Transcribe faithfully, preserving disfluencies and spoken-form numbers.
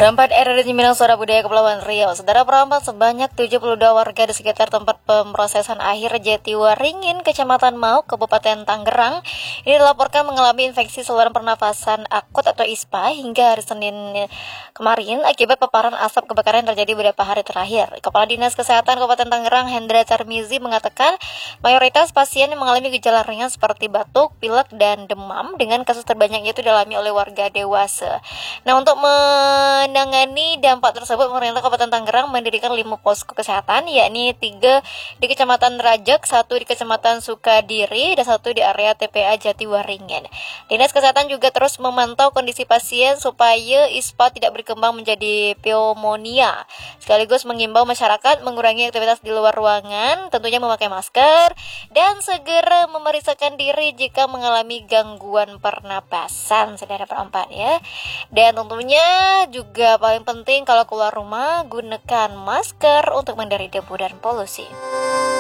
Perempat R R D Minang Suara Budaya Kepulauan Riau. Saudara perempat sebanyak tujuh puluh dua warga di sekitar tempat pemrosesan akhir Jatiwaringin, Kecamatan Mauk, Kabupaten Tangerang, ini dilaporkan mengalami infeksi saluran pernafasan akut atau I S P A hingga hari Senin kemarin akibat paparan asap kebakaran yang terjadi beberapa hari terakhir. Kepala Dinas Kesehatan Kabupaten Tangerang, Hendra Tarmizi, mengatakan mayoritas pasien yang mengalami gejala ringan seperti batuk, pilek, dan demam, dengan kasus terbanyak itu dialami oleh warga dewasa. Nah, untuk menangani dampak tersebut, pemerintah Kabupaten Tangerang mendirikan lima posko kesehatan, yakni tiga di Kecamatan Rajak, satu di Kecamatan Sukadiri, dan satu di area T P A Jatiwaringin. Dinas Kesehatan juga terus memantau kondisi pasien supaya I S P A tidak berkembang menjadi pneumonia, sekaligus mengimbau masyarakat mengurangi aktivitas di luar ruangan, tentunya memakai masker, dan segera memeriksakan diri jika mengalami gangguan pernapasan, saudara perempat ya. Dan tentunya juga paling penting kalau keluar rumah, gunakan masker untuk menghindari debu dan polusi.